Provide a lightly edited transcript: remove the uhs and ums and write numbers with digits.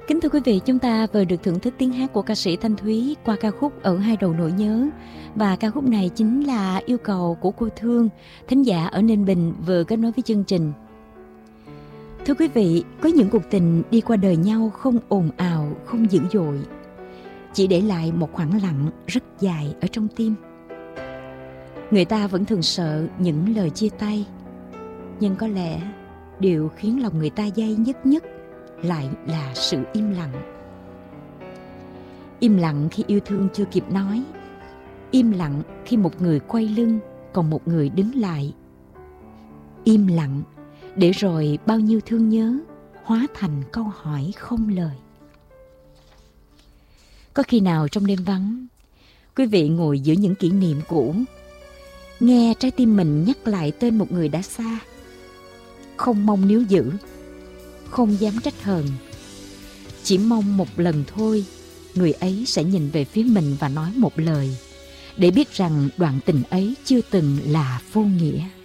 Kính thưa quý vị, chúng ta vừa được thưởng thức tiếng hát của ca sĩ Thanh Thúy qua ca khúc Ở Hai Đầu Nỗi Nhớ. Và ca khúc này chính là yêu cầu của cô Thương, thính giả ở Ninh Bình vừa kết nối với chương trình. Thưa quý vị, có những cuộc tình đi qua đời nhau không ồn ào, không dữ dội, chỉ để lại một khoảng lặng rất dài ở trong tim. Người ta vẫn thường sợ những lời chia tay, nhưng có lẽ điều khiến lòng người ta day nhất nhất lại là sự im lặng. Im lặng khi yêu thương chưa kịp nói, im lặng khi một người quay lưng còn một người đứng lại. Im lặng để rồi bao nhiêu thương nhớ hóa thành câu hỏi không lời. Có khi nào trong đêm vắng, quý vị ngồi giữa những kỷ niệm cũ, nghe trái tim mình nhắc lại tên một người đã xa, không mong níu giữ, không dám trách hờn, chỉ mong một lần thôi người ấy sẽ nhìn về phía mình và nói một lời, để biết rằng đoạn tình ấy chưa từng là vô nghĩa.